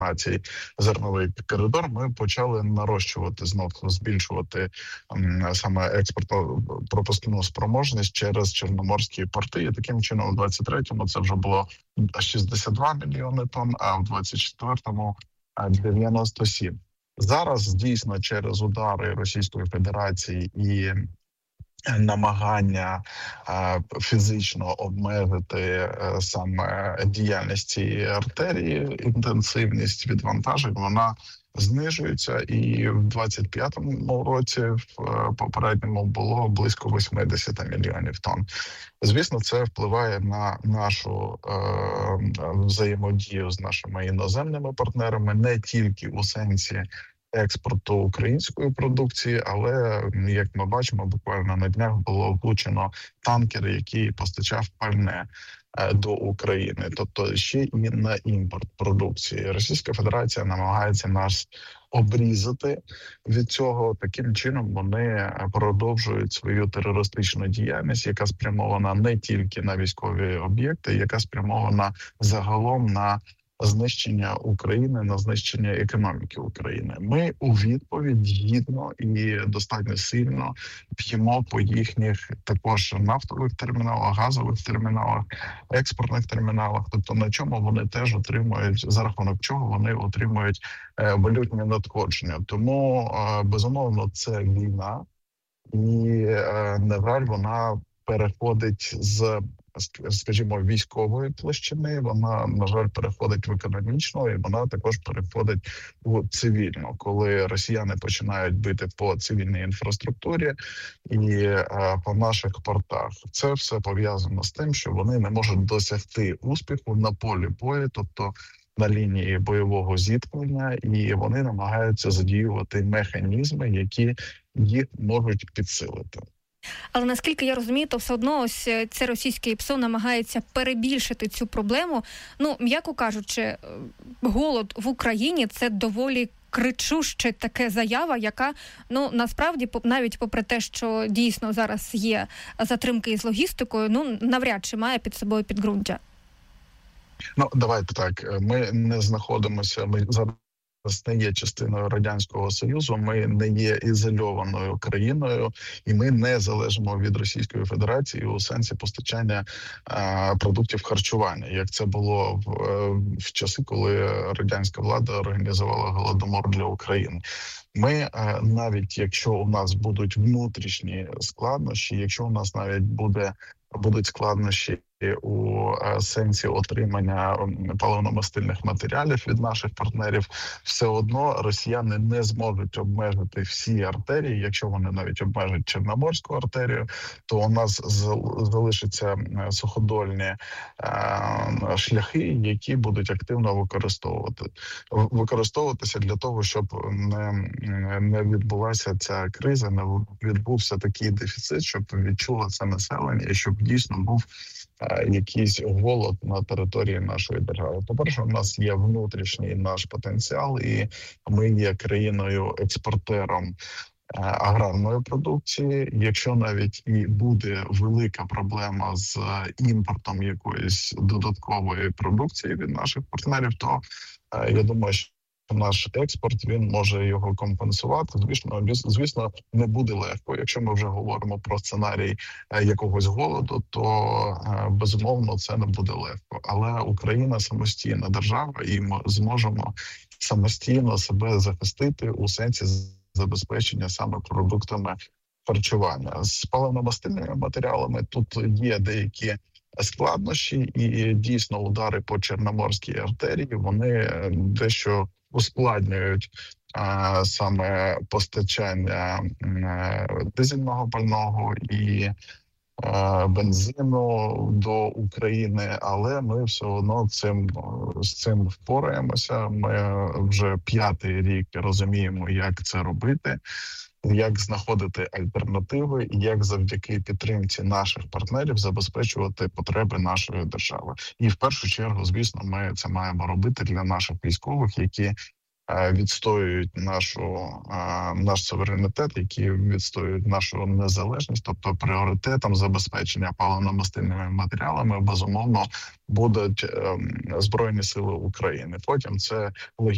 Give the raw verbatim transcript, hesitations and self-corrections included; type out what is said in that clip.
цей зерновий коридор, ми почали нарощувати, знов збільшувати м, саме експортно-пропускну спроможність через чорноморські порти. І таким чином, у двадцять третьому це вже було шістдесят два мільйони тонн, а в двадцять четвертому дев'яносто сім. Зараз дійсно через удари Російської Федерації і намагання е, фізично обмежити е, саме діяльність цієї артерії, інтенсивність відвантажень, вона знижується, і в двадцять п'ятому році в е, попередньому було близько вісімдесят мільйонів тонн. Звісно, це впливає на нашу е, взаємодію з нашими іноземними партнерами, не тільки у сенсі експорту української продукції, але, як ми бачимо, буквально на днях було влучено танкер, який постачав пальне до України, тобто ще і на імпорт продукції. Російська Федерація намагається нас обрізати від цього. Таким чином вони продовжують свою терористичну діяльність, яка спрямована не тільки на військові об'єкти, яка спрямована загалом на знищення України, на знищення економіки України. Ми у відповідь гідно і достатньо сильно б'ємо по їхніх також нафтових терміналах, газових терміналах, експортних терміналах. Тобто на чому вони теж отримують, за рахунок чого вони отримують е, валютні надходження. Тому, е, безумовно, це війна. І, е, на жаль, вона переходить з, скажімо, військової площини, вона, на жаль, переходить в економічну, і вона також переходить у цивільну, коли росіяни починають бити по цивільній інфраструктурі і е, по наших портах. Це все пов'язано з тим, що вони не можуть досягти успіху на полі бою, тобто на лінії бойового зіткнення, і вони намагаються задіювати механізми, які їх можуть підсилити. Але наскільки я розумію, то все одно ось це російське ПСО намагається перебільшити цю проблему. Ну, м'яко кажучи, голод в Україні – це доволі кричуще таке заява, яка, ну, насправді, навіть попри те, що дійсно зараз є затримки із логістикою, ну, навряд чи має під собою підґрунтя. Ну, давайте так, ми не знаходимося, ми зараз не є частиною Радянського Союзу, ми не є ізольованою країною, і ми не залежимо від Російської Федерації у сенсі постачання а, продуктів харчування, як це було в, в часи, коли радянська влада організувала голодомор для України. Ми, навіть якщо у нас будуть внутрішні складнощі, якщо у нас навіть буде, будуть складнощі у сенсі отримання паливно-мастильних матеріалів від наших партнерів, все одно росіяни не зможуть обмежити всі артерії. Якщо вони навіть обмежать Чорноморську артерію, то у нас залишаться суходольні шляхи, які будуть активно використовувати використовуватися для того, щоб не, не відбулася ця криза, не відбувся такий дефіцит, щоб відчуло це населення і щоб дійсно був якийсь голод на території нашої держави. По-перше, у нас є внутрішній наш потенціал, і ми є країною-експортером аграрної продукції. Якщо навіть і буде велика проблема з імпортом якоїсь додаткової продукції від наших партнерів, то я думаю, що наш експорт, він може його компенсувати. Звісно, звісно, не буде легко. Якщо ми вже говоримо про сценарій якогось голоду, то безумовно це не буде легко. Але Україна самостійна держава, і ми зможемо самостійно себе захистити у сенсі забезпечення саме продуктами харчування. З паливно-мастильними матеріалами тут є деякі складнощі, і дійсно удари по Чорноморській артерії, вони дещо ускладнюють а, саме постачання а, дизельного пального і а, бензину до України, але ми все одно цим, з цим впораємося. Ми вже п'ятий рік розуміємо, як це робити, як знаходити альтернативи і як завдяки підтримці наших партнерів забезпечувати потреби нашої держави. І в першу чергу, звісно, ми це маємо робити для наших військових, які відстоюють нашу, наш суверенітет, які відстоюють нашу незалежність, тобто пріоритетом забезпечення паливно-мастильними матеріалами, безумовно, будуть Збройні Сили України. Потім це